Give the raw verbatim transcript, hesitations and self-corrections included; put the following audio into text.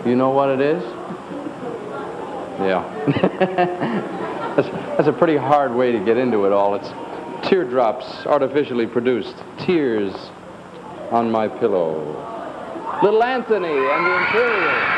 You know what it is? Yeah. that's, that's a pretty hard way to get into it all. It's teardrops artificially produced. Tears on my pillow. Little Anthony and the Imperials.